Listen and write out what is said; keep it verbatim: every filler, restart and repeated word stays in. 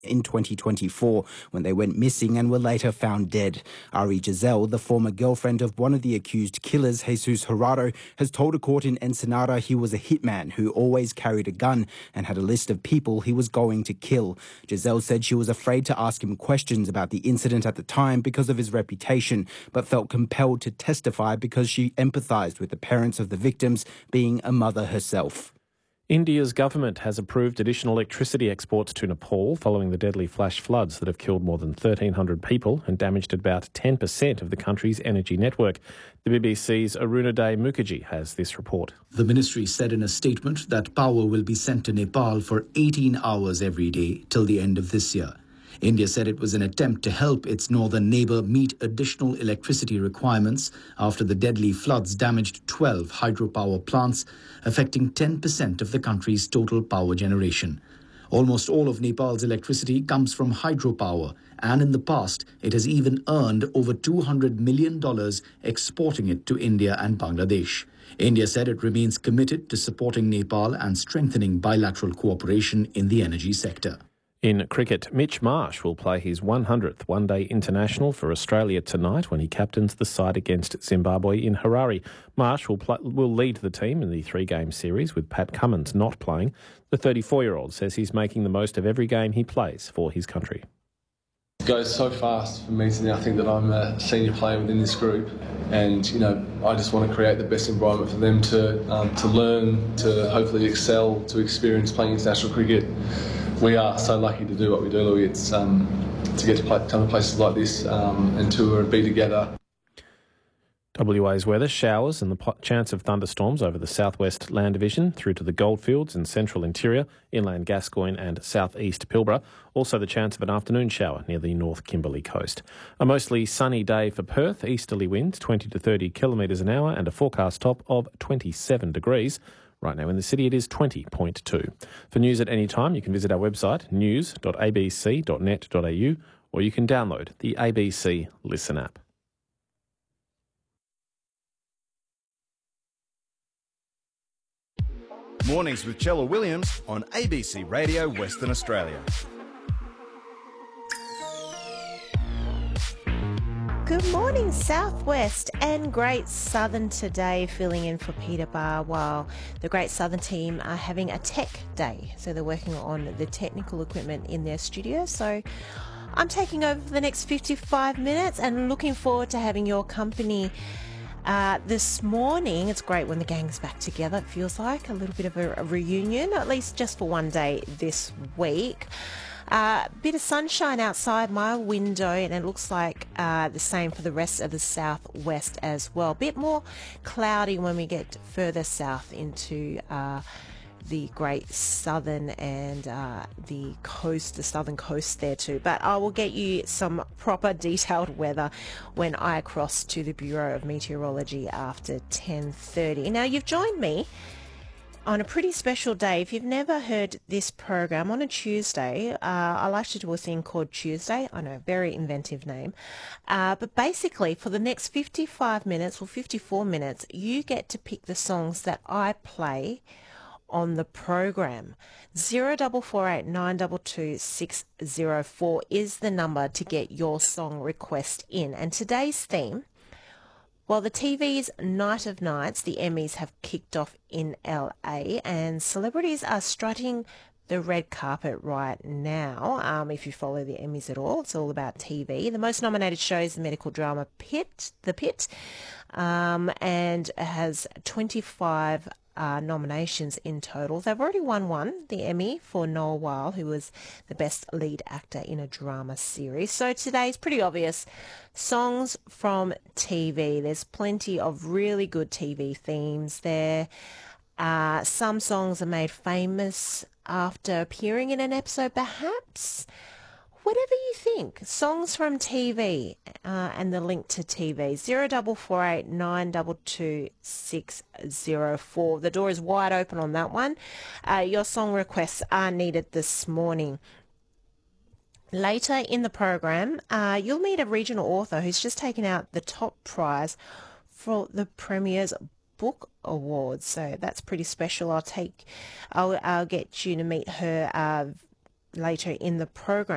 in twenty twenty-four when they went missing and were later found dead. Ari Giselle, the former girlfriend of one of the accused killers, Jesus Gerardo, has told a court in Ensenada he was a hitman who always carried a gun and had a list of people he was going to kill. Giselle said she was afraid to ask him questions about the incident at the time because of his reputation, but felt compelled to testify because she empathised with the parents of the victims, being a mother herself. India's government has approved additional electricity exports to Nepal following the deadly flash floods that have killed more than thirteen hundred people and damaged about ten percent of the country's energy network. The B B C's Arunoday Mukherjee has this report. The ministry said in a statement that power will be sent to Nepal for eighteen hours every day till the end of this year. India said it was an attempt to help its northern neighbour meet additional electricity requirements after the deadly floods damaged twelve hydropower plants, affecting ten percent of the country's total power generation. Almost all of Nepal's electricity comes from hydropower, and in the past, it has even earned over two hundred million dollars exporting it to India and Bangladesh. India said it remains committed to supporting Nepal and strengthening bilateral cooperation in the energy sector. In cricket, Mitch Marsh will play his one hundredth one-day international for Australia tonight when he captains the side against Zimbabwe in Harare. Marsh will, play, will lead the team in the three-game series with Pat Cummins not playing. The thirty-four-year-old says he's making the most of every game he plays for his country. It goes so fast for me to now think that I'm a senior player within this group, and you know I just want to create the best environment for them to um, to learn, to hopefully excel, to experience playing international cricket. We are so lucky to do what we do, Louis. It's um, to get to play, come to places like this um, and tour and be together. W A's weather, showers and the po- chance of thunderstorms over the southwest land division through to the goldfields and central interior, inland Gascoyne and southeast Pilbara. Also the chance of an afternoon shower near the North Kimberley coast. A mostly sunny day for Perth, easterly winds twenty to thirty kilometres an hour and a forecast top of twenty-seven degrees. Right now in the city it is twenty point two. For news at any time, you can visit our website news dot a b c dot net dot a u or you can download the A B C Listen app. Mornings with Chella Williams on A B C Radio Western Australia. Good morning, Southwest and Great Southern today, filling in for Peter Barr while the Great Southern team are having a tech day. So they're working on the technical equipment in their studio. So I'm taking over for the next fifty-five minutes and looking forward to having your company uh, this morning. It's great when the gang's back together. It feels like a little bit of a, a reunion, at least just for one day this week. A uh, bit of sunshine outside my window, and it looks like uh, the same for the rest of the southwest as well. A bit more cloudy when we get further south into uh, the Great Southern and uh, the coast, the southern coast there too. But I will get you some proper detailed weather when I cross to the Bureau of Meteorology after ten thirty. Now, you've joined me on a pretty special day. If you've never heard this program, on a Tuesday, uh, I like to do a thing called Tuesday. I know, very inventive name. Uh, but basically, for the next fifty-five minutes or fifty-four minutes, you get to pick the songs that I play on the program. zero four four eight nine two two six zero four is the number to get your song request in. And today's theme, well, the T V's Night of Nights, the Emmys, have kicked off in L A and celebrities are strutting the red carpet right now. Um, if you follow the Emmys at all, it's all about T V. The most nominated show is the medical drama Pit, The Pit, um, and has twenty-five Uh, nominations in total. They've already won one, the Emmy, for Noah Weil, who was the best lead actor in a drama series. So today's pretty obvious. Songs from T V. There's plenty of really good T V themes there. Uh, some songs are made famous after appearing in an episode, perhaps. Whatever you think. Songs from T V uh, and the link to T V. zero four four eight nine two two six zero four. The door is wide open on that one. Uh, your song requests are needed this morning. Later in the program, uh, you'll meet a regional author who's just taken out the top prize for the Premier's Book Awards. So that's pretty special. I'll take, I'll, I'll get you to meet her uh, later in the program.